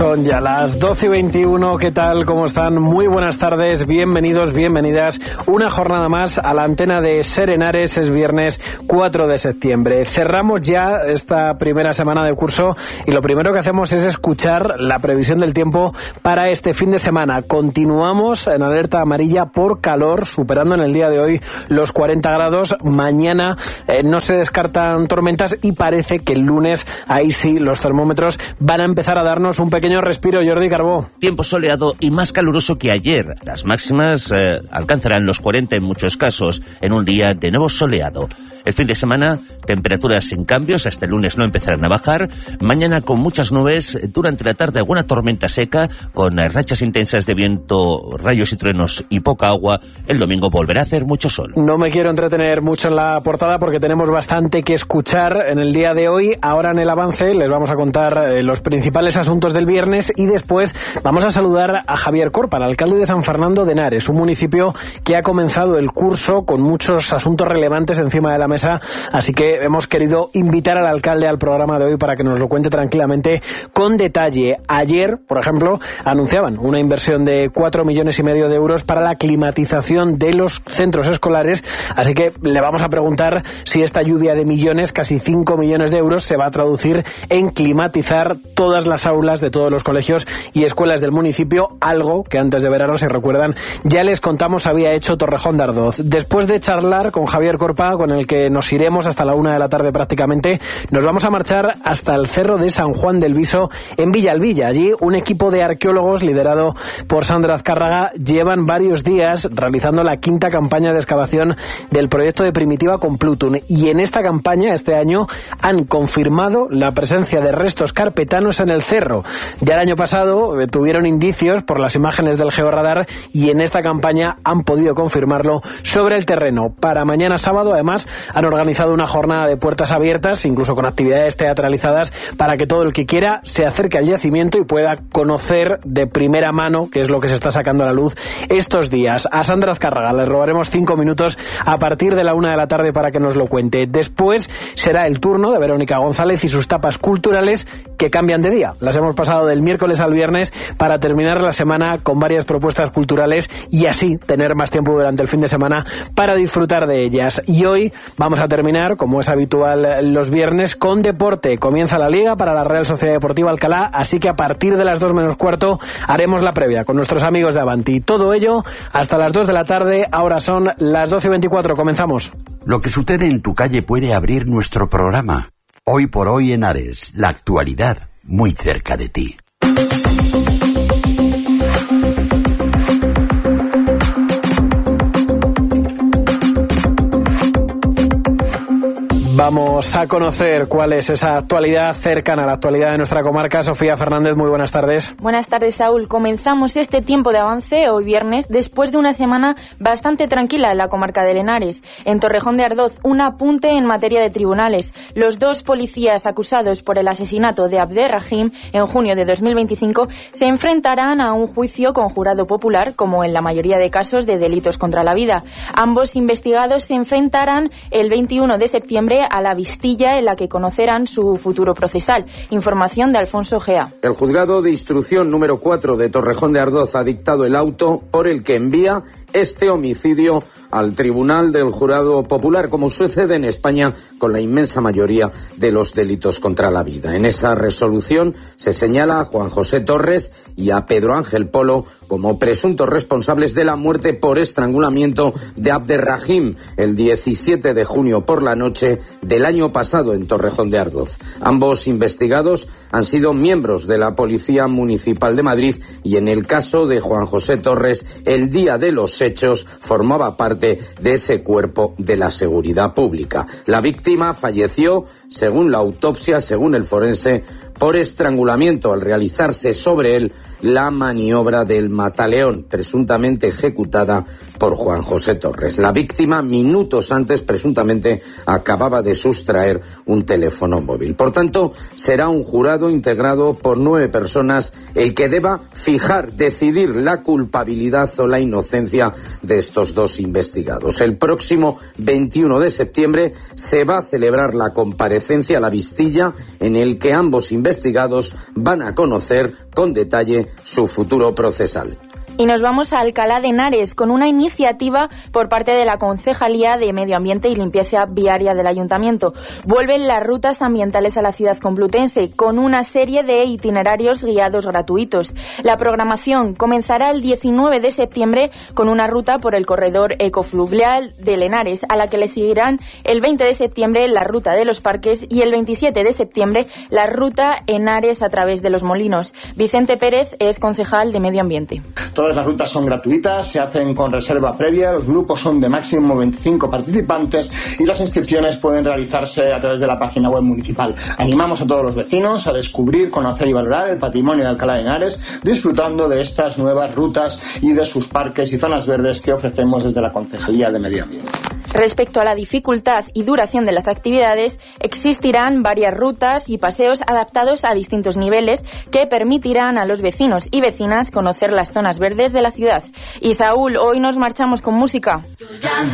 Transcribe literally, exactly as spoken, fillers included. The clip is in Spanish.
Son ya las doce y veintiuno, ¿qué tal? ¿Cómo están? Muy buenas tardes, bienvenidos, bienvenidas. Una jornada más a la antena de SER Henares, es viernes cuatro de septiembre. Cerramos ya esta primera semana de curso y lo primero que hacemos es escuchar la previsión del tiempo para este fin de semana. Continuamos en alerta amarilla por calor, superando en el día de hoy los cuarenta grados. Mañana eh, no se descartan tormentas y parece que el lunes, ahí sí, los termómetros van a empezar a darnos un pequeño respiro. Jordi Carbó. Tiempo soleado y más caluroso que ayer. Las máximas eh, alcanzarán los cuarenta en muchos casos, en un día de nuevo soleado. El fin de semana, temperaturas sin cambios, hasta el lunes no empezarán a bajar. Mañana con muchas nubes, durante la tarde alguna tormenta seca, con rachas intensas de viento, rayos y truenos y poca agua. El domingo volverá a hacer mucho sol. No me quiero entretener mucho en la portada porque tenemos bastante que escuchar en el día de hoy. Ahora en el avance les vamos a contar eh, los principales asuntos del viernes y después vamos a saludar a Javier Corpa, el alcalde de San Fernando de Henares, un municipio que ha comenzado el curso con muchos asuntos relevantes encima de la mesa, así que hemos querido invitar al alcalde al programa de hoy para que nos lo cuente tranquilamente con detalle. Ayer, por ejemplo, anunciaban una inversión de cuatro millones y medio de euros para la climatización de los centros escolares, así que le vamos a preguntar si esta lluvia de millones, casi cinco millones de euros, se va a traducir en climatizar todas las aulas de todos los colegios y escuelas del municipio, algo que antes de verano, si recuerdan, ya les contamos había hecho Torrejón de Ardoz. Después de charlar con Javier Corpa, con el que nos iremos hasta la una de la tarde prácticamente, nos vamos a marchar hasta el Cerro de San Juan del Viso en Villalbilla. Allí un equipo de arqueólogos liderado por Sandra Azcárraga llevan varios días realizando la quinta campaña de excavación del proyecto de Primitiva Complutum y en esta campaña este año han confirmado la presencia de restos carpetanos en el cerro. Ya el año pasado eh, tuvieron indicios por las imágenes del georradar y en esta campaña han podido confirmarlo sobre el terreno. Para mañana sábado, además, han organizado una jornada de puertas abiertas, incluso con actividades teatralizadas, para que todo el que quiera se acerque al yacimiento y pueda conocer de primera mano qué es lo que se está sacando a la luz estos días. A Sandra Azcárraga le robaremos cinco minutos a partir de la una de la tarde para que nos lo cuente. Después será el turno de Verónica González y sus tapas culturales que cambian de día. Las hemos pasado del miércoles al viernes para terminar la semana con varias propuestas culturales y así tener más tiempo durante el fin de semana para disfrutar de ellas. Y hoy vamos a terminar, como es habitual los viernes, con deporte. Comienza la Liga para la Real Sociedad Deportiva Alcalá, así que a partir de las dos menos cuarto haremos la previa con nuestros amigos de Avanti. Todo ello hasta las dos de la tarde. Ahora son las doce y veinticuatro. Comenzamos. Lo que sucede en tu calle puede abrir nuestro programa. Hoy por hoy Henares, la actualidad muy cerca de ti. Vamos a conocer cuál es esa actualidad cercana a la actualidad de nuestra comarca. Sofía Fernández, muy buenas tardes. Buenas tardes, Saúl. Comenzamos este tiempo de avance hoy viernes después de una semana bastante tranquila en la comarca de Henares. En Torrejón de Ardoz, un apunte en materia de tribunales. Los dos policías acusados por el asesinato de Abderrahim en junio de dos mil veinticinco se enfrentarán a un juicio con jurado popular, como en la mayoría de casos de delitos contra la vida. Ambos investigados se enfrentarán el veintiuno de septiembre a la Vistilla, en la que conocerán su futuro procesal. Información de Alfonso Gea. El juzgado de instrucción número cuatro de Torrejón de Ardoz ha dictado el auto por el que envía este homicidio al Tribunal del Jurado Popular, como sucede en España con la inmensa mayoría de los delitos contra la vida. En esa resolución se señala a Juan José Torres y a Pedro Ángel Polo como presuntos responsables de la muerte por estrangulamiento de Abderrahim el diecisiete de junio por la noche del año pasado en Torrejón de Ardoz. Ambos investigados han sido miembros de la Policía Municipal de Madrid y en el caso de Juan José Torres, el día de los hechos formaba parte de ese cuerpo de la seguridad pública. La víctima falleció, según la autopsia, según el forense, por estrangulamiento al realizarse sobre él la maniobra del mataleón, presuntamente ejecutada por Juan José Torres. La víctima, minutos antes, presuntamente, acababa de sustraer un teléfono móvil. Por tanto, será un jurado integrado por nueve personas el que deba fijar, decidir la culpabilidad o la inocencia de estos dos investigados. El próximo veintiuno de septiembre se va a celebrar la comparecencia a la Vistilla, en el que ambos investigadores investigados van a conocer con detalle su futuro procesal. Y nos vamos a Alcalá de Henares con una iniciativa por parte de la Concejalía de Medio Ambiente y Limpieza Viaria del Ayuntamiento. Vuelven las rutas ambientales a la ciudad complutense con una serie de itinerarios guiados gratuitos. La programación comenzará el diecinueve de septiembre con una ruta por el corredor ecofluvial de Henares, a la que le seguirán el veinte de septiembre la ruta de los parques y el veintisiete de septiembre la ruta Henares a través de los molinos. Vicente Pérez es concejal de Medio Ambiente. Todas las rutas son gratuitas, se hacen con reserva previa, los grupos son de máximo veinticinco participantes y las inscripciones pueden realizarse a través de la página web municipal. Animamos a todos los vecinos a descubrir, conocer y valorar el patrimonio de Alcalá de Henares, disfrutando de estas nuevas rutas y de sus parques y zonas verdes que ofrecemos desde la Concejalía de Medio Ambiente. Respecto a la dificultad y duración de las actividades, existirán varias rutas y paseos adaptados a distintos niveles que permitirán a los vecinos y vecinas conocer las zonas verdes de la ciudad. Y Saúl, hoy nos marchamos con música.